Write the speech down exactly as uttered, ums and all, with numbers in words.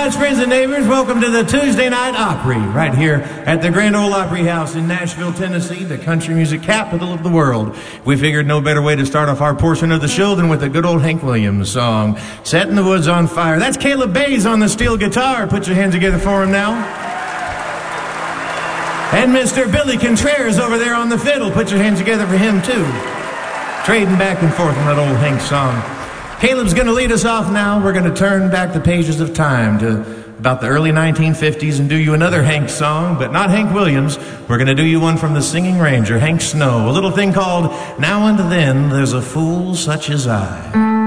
guys, friends, and neighbors. Welcome to the Tuesday Night Opry, right here at the Grand Ole Opry House in Nashville, Tennessee, the country music capital of the world. We figured no better way to start off our portion of the show than with a good old Hank Williams song, Setting the Woods on Fire. That's Caleb Bays on the steel guitar. Put your hands together for him now. And Mister Billy Contreras over there on the fiddle. Put your hands together for him, too. Trading back and forth on that old Hank song. Caleb's going to lead us off now. We're going to turn back the pages of time to about the early nineteen fifties and do you another Hank song, but not Hank Williams. We're going to do you one from the Singing Ranger, Hank Snow, a little thing called Now and Then There's a Fool Such as I.